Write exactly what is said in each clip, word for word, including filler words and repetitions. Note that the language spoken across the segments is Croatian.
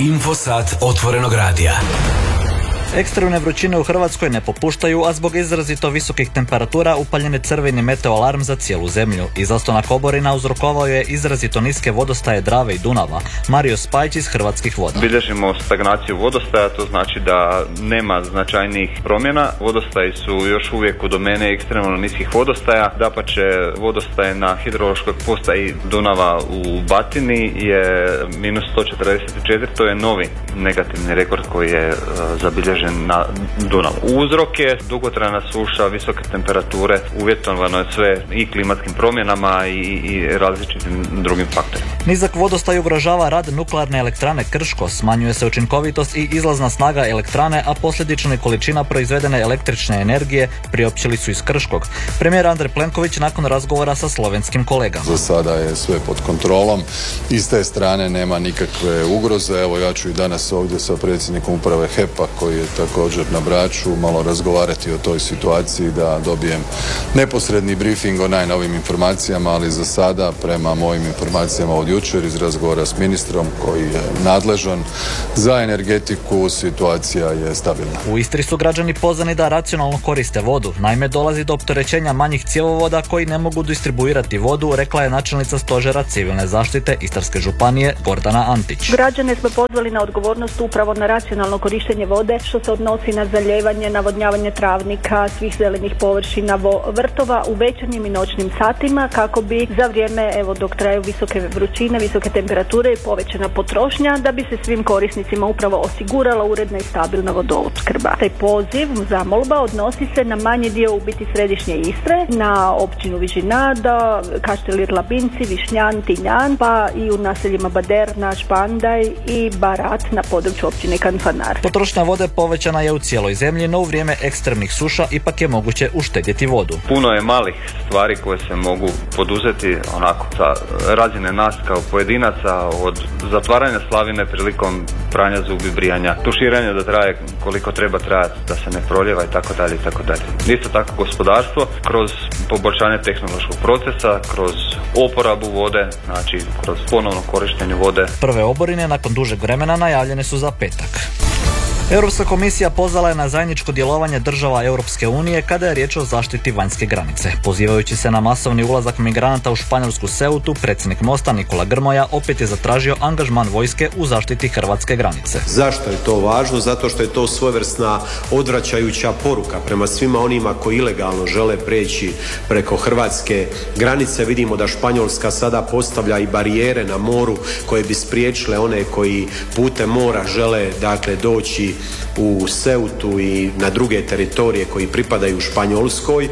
Infosat otvorenog radija. Ekstremne vrućine u Hrvatskoj ne popuštaju, a zbog izrazito visokih temperatura upaljen je crveni meteoalarm za cijelu zemlju. Izostanak oborina uzrokovao je izrazito niske vodostaje Drave i Dunava. Mario Spajić iz Hrvatskih voda. Bilježimo stagnaciju vodostaja, to znači da nema značajnijih promjena. Vodostaji su još uvijek u domene ekstremno niskih vodostaja. Dapače, vodostaj na hidrološkoj postaji Dunava u Batini je minus sto četrdeset četiri, to je novi negativni rekord koji je uh, zabilježen na Dunavu. Uzrok je dugotrajna suša, visoke temperature, uvjetovano je sve i klimatskim promjenama i, i različitim drugim faktorima. Nizak vodostaj ugrožava rad nuklearne elektrane Krško, smanjuje se učinkovitost i izlazna snaga elektrane, a posljedično i količina proizvedene električne energije, priopćili su iz Krškog. Premijer Andrej Plenković nakon razgovora sa slovenskim kolegama. Za sada je sve pod kontrolom i s te strane nema nikakve ugroze. Evo, ja ću i danas ovdje sa predsjednikom uprave H E P-a koji je također na Braču malo razgovarati o toj situaciji, da dobijem neposredni briefing o najnovim informacijama, ali za sada prema mojim informacijama od jučer iz razgovora s ministrom koji je nadležan za energetiku, situacija je stabilna. U Istri su građani pozvani da racionalno koriste vodu. Naime, dolazi do opterećenja manjih cjevovoda koji ne mogu distribuirati vodu, rekla je načelnica stožera civilne zaštite Istarske županije Gordana Antić. Građane smo pozvali na odgovornost upravo na racionalno korištenje vode, što se odnosi na zalijevanje, navodnjavanje travnika, svih zelenih površina, vrtova u večernjim i noćnim satima, kako bi za vrijeme, evo dok traju visoke vrućine, visoke temperature i povećana potrošnja, da bi se svim korisnicima upravo osigurala uredna i stabilna vodoopskrba. Taj poziv, zamolba, odnosi se na manji dio u biti središnje Istre, na općinu Vižinada, Kaštelir Labinci, Višnjan, Tinjan, pa i u naseljima Baderna, Špandaj i Barat na području općine Kanfanar. Potrošnja vode povećana je u cijeloj zemlji, no u vrijeme ekstremnih suša ipak je moguće uštedjeti vodu. Puno je malih stvari koje se mogu poduzeti onako sa razine nas kao pojedinaca, od zatvaranja slavine prilikom pranja zubi, brijanja, tuširanja da traje koliko treba trajati, da se ne proljeva i tako dalje i tako dalje. Isto tako gospodarstvo kroz poboljšanje tehnološkog procesa, kroz oporabu vode, znači kroz ponovno korištenje vode. Prve oborine nakon dužeg vremena najavljene su za petak. Europska komisija pozvala je na zajedničko djelovanje država Europske unije kada je riječ o zaštiti vanjske granice. Pozivajući se na masovni ulazak migranata u španjolsku Ceutu, predsjednik Mosta Nikola Grmoja opet je zatražio angažman vojske u zaštiti hrvatske granice. Zašto je to važno? Zato što je to svojevrsna odvraćajuća poruka prema svima onima koji ilegalno žele preći preko hrvatske granice. Vidimo da Španjolska sada postavlja i barijere na moru koje bi spriječile one koji putem mora žele dakle doći u Ceutu i na druge teritorije koji pripadaju Španjolskoj. E,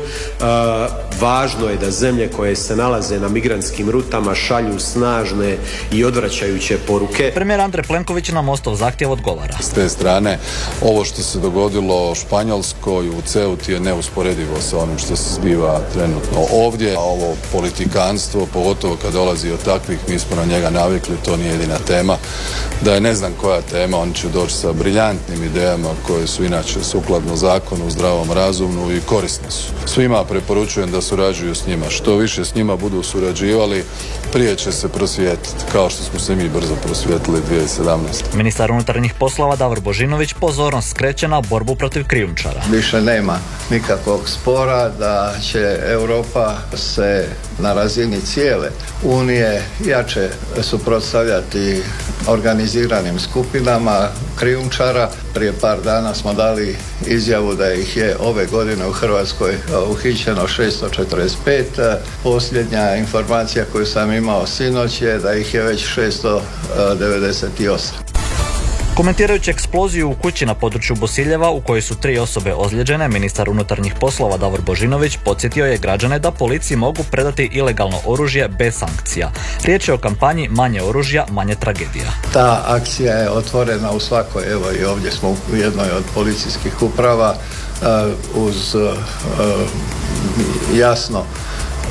važno je da zemlje koje se nalaze na migrantskim rutama šalju snažne i odvraćajuće poruke. Premijer Andrej Plenković na Mostov zahtjev odgovara. S te strane, ovo što se dogodilo u Španjolskoj, u Ceuti je neusporedivo sa onim što se zbiva trenutno ovdje. A ovo politikanstvo, pogotovo kad dolazi od takvih, mi smo na njega navikli, to nije jedina tema. Da je ne znam koja tema, oni će doći sa briljantnim idejama koje su inače sukladno zakonu, zdravom razumu i korisne su. Svima preporučujem da surađuju s njima. Što više s njima budu surađivali, prije će se prosvijetiti, kao što smo se mi brzo prosvijetili dvije tisuće sedamnaeste. Ministar unutarnjih poslova Davor Božinović pozornost skreće na borbu protiv krijumčara. Više nema nikakvog spora da će Europa se na razini cijele Unije jače suprotstavljati organiziranim skupinama krijumčara. Prije par dana smo dali izjavu da ih je ove godine u Hrvatskoj uhićeno šesto četrdeset pet. Posljednja informacija koju sam imao sinoć je da ih je već šesto devedeset osam. Komentirajući eksploziju u kući na području Bosiljeva u kojoj su tri osobe ozlijeđene, ministar unutarnjih poslova Davor Božinović podsjetio je građane da policiji mogu predati ilegalno oružje bez sankcija. Riječ je o kampanji Manje oružja, manje tragedija. Ta akcija je otvorena u svakoj, evo i ovdje smo u jednoj od policijskih uprava uz uh, jasno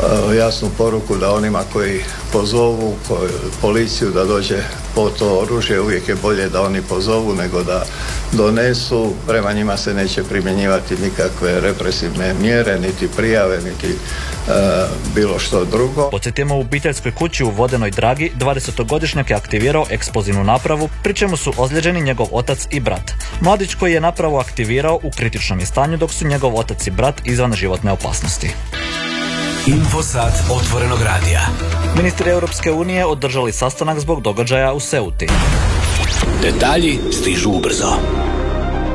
jasnu poruku da onima koji pozovu koji, policiju da dođe po to oružje, uvijek je bolje da oni pozovu nego da donesu. Prema njima se neće primjenjivati nikakve represivne mjere, niti prijave, niti e, bilo što drugo. Podsjetimo, u obiteljskoj kući u Vodenoj Dragi dvadesetogodišnjak je aktivirao eksplozivnu napravu, pri čemu su ozlijeđeni njegov otac i brat. Mladić koji je napravu aktivirao u kritičnom je stanju, dok su njegov otac i brat izvan životne opasnosti. Infosat otvorenog radija. Ministri Europske unije održali sastanak zbog događaja u Ceuti. Detalji stižu ubrzo.